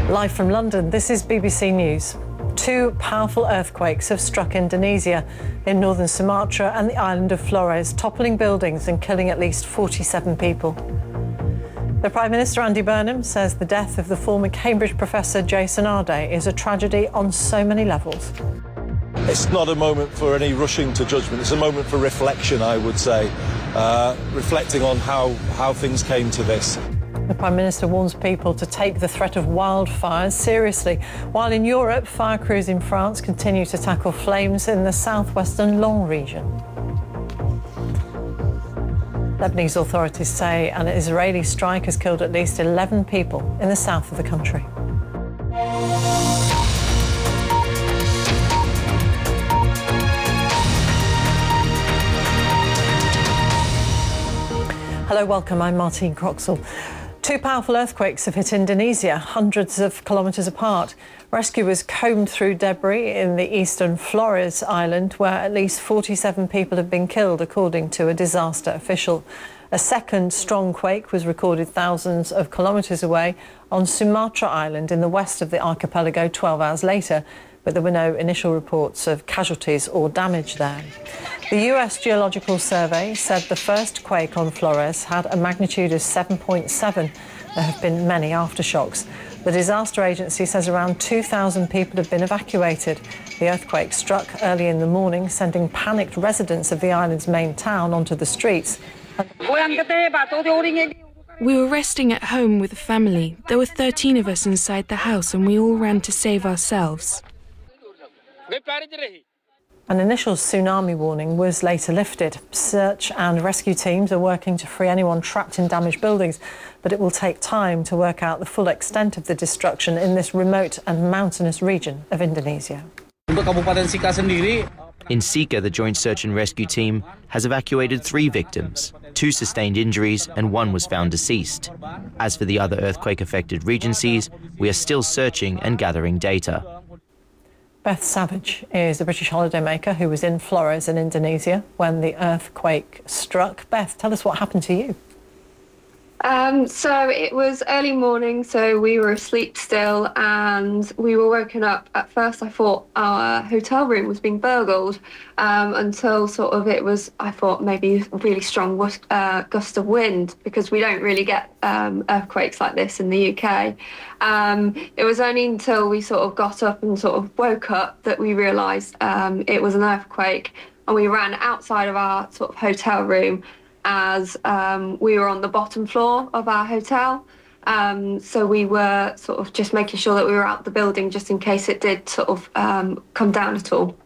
Live from London, this is BBC News. Two powerful earthquakes have struck Indonesia in northern Sumatra and the island of Flores, toppling buildings and killing at least 47 people. The Prime Minister, Andy Burnham, says the death of the former Cambridge professor Jason Arde is a tragedy on so many levels. It's not a moment for any rushing to judgment. It's a moment for reflection, I would say, reflecting on how things came to this. The Prime Minister warns people to take the threat of wildfires seriously, while in Europe, fire crews in France continue to tackle flames in the southwestern Lens region. Lebanese authorities say an Israeli strike has killed at least 11 people in the south of the country. Hello, welcome. I'm Martine Croxall. Two powerful earthquakes have hit Indonesia, hundreds of kilometres apart. Rescuers combed through debris in the eastern Flores island, where at least 47 people have been killed, according to a disaster official. A second strong quake was recorded thousands of kilometres away on Sumatra Island in the west of the archipelago 12 hours later, but there were no initial reports of casualties or damage there. The US Geological Survey said the first quake on Flores had a magnitude of 7.7. There have been many aftershocks. The disaster agency says around 2,000 people have been evacuated. The earthquake struck early in the morning, sending panicked residents of the island's main town onto the streets. We were resting at home with the family. There were 13 of us inside the house and we all ran to save ourselves. An initial tsunami warning was later lifted. Search and rescue teams are working to free anyone trapped in damaged buildings, but it will take time to work out the full extent of the destruction in this remote and mountainous region of Indonesia. In Sika, the Joint Search and Rescue Team has evacuated 3 victims. 2 sustained injuries and 1 was found deceased. As for the other earthquake-affected regencies, we are still searching and gathering data. Beth Savage is a British holidaymaker who was in Flores in Indonesia when the earthquake struck. Beth, tell us what happened to you. So it was early morning, so we were asleep still and we were woken up. At first I thought our hotel room was being burgled until sort of it was, I thought maybe a really strong gust of wind, because we don't really get earthquakes like this in the UK. It was only until we sort of got up and sort of woke up that we realised it was an earthquake, and we ran outside of our sort of hotel room as we were on the bottom floor of our hotel. So we were sort of just making sure that we were out the building just in case it did sort of come down at all.